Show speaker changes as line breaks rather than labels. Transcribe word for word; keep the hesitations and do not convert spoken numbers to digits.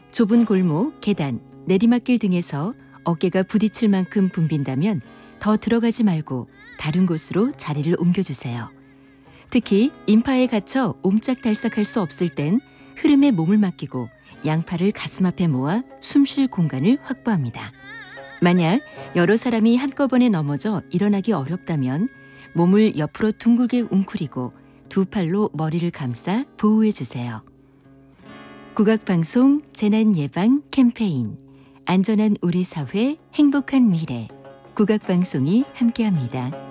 좁은 골목, 계단, 내리막길 등에서 어깨가 부딪힐 만큼 붐빈다면 더 들어가지 말고 다른 곳으로 자리를 옮겨주세요. 특히 인파에 갇혀 옴짝달싹할 수 없을 땐 흐름에 몸을 맡기고 양팔을 가슴 앞에 모아 숨 쉴 공간을 확보합니다. 만약 여러 사람이 한꺼번에 넘어져 일어나기 어렵다면 몸을 옆으로 둥글게 웅크리고 두 팔로 머리를 감싸 보호해 주세요. 국악방송 재난예방 캠페인 안전한 우리 사회 행복한 미래 국악방송이 함께합니다.